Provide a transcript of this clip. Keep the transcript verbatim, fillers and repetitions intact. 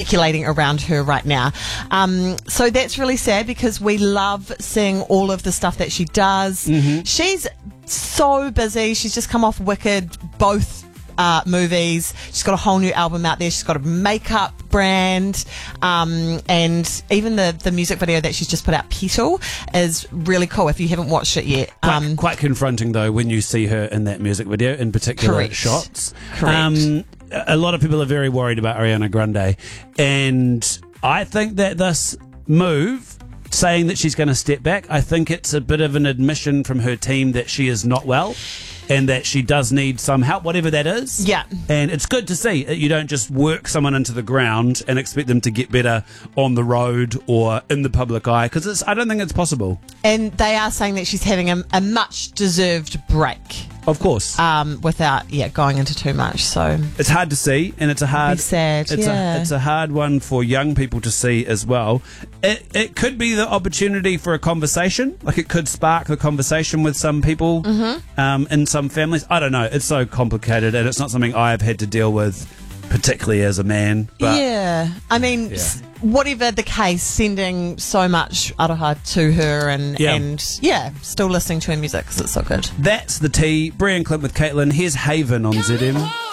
circulating around her right now. Um, so that's really sad because we love seeing all of the stuff that she does. Mm-hmm. She's so busy. She's just come off Wicked, both Uh, movies. She's got a whole new album out there. She's got a makeup brand, um, and even the, the music video that she's just put out, Petal, is really cool if you haven't watched it yet. Quite, Um, quite confronting though when you see her in that music video, in particular Correct. shots. Correct. Um, a lot of people are very worried about Ariana Grande, and I think that this move, saying that she's going to step back, I think it's a bit of an admission from her team that she is not well and that she does need some help, whatever that is. Yeah. And it's good to see that you don't just work someone into the ground and expect them to get better on the road or in the public eye, because I don't think it's possible. and they are saying that she's having a, a much deserved break. Of course. Um, without yeah going into too much, so It's hard to see, and it's a hard, Be sad, it's yeah. a it's a hard one for young people to see as well. It it could be the opportunity for a conversation, like it could spark the conversation with some people, mm-hmm. um, in some families. I don't know. It's so complicated, and it's not something I've had to deal with, particularly as a man. But yeah, I mean, Yeah. s- whatever the case, sending so much aroha to her, and Yeah. and yeah, still listening to her music because it's so good. that's the tea. Brian Clint with Caitlin. Here's Haven on Z M.